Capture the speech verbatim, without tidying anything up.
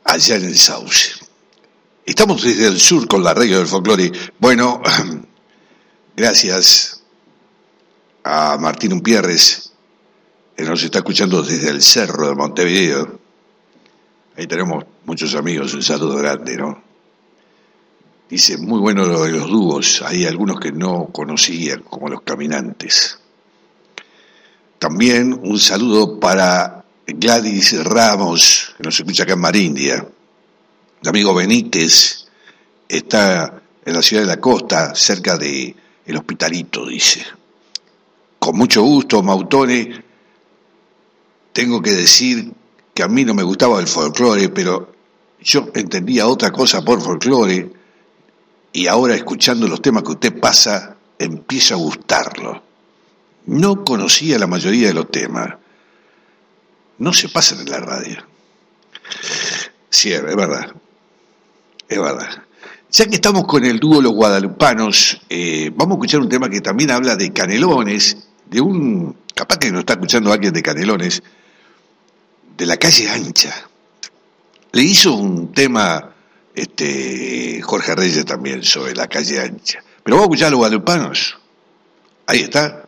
allá en el Sauce. Estamos desde el sur con la radio del folclore. Bueno, gracias a Martín Umpierres, que nos está escuchando desde el Cerro de Montevideo. Ahí tenemos muchos amigos, un saludo grande, ¿no? Dice, muy bueno lo de los dúos, hay algunos que no conocía, como Los Caminantes. También un saludo para Gladys Ramos, que nos escucha acá en Marindia. El amigo Benítez está en la ciudad de la costa, cerca de El Hospitalito, dice. Con mucho gusto, Mautone. Tengo que decir que a mí no me gustaba el folclore, pero yo entendía otra cosa por folclore, y ahora escuchando los temas que usted pasa, empiezo a gustarlo. No conocía la mayoría de los temas. No se pasan en la radio. Sí, es verdad. Es verdad. Ya que estamos con el dúo Los Guadalupanos, eh, vamos a escuchar un tema que también habla de Canelones, de un, capaz que nos está escuchando alguien de Canelones, de la calle ancha. Le hizo un tema este, Jorge Reyes también sobre la calle ancha. Pero vamos a escuchar a Los Guadalupanos. Ahí está.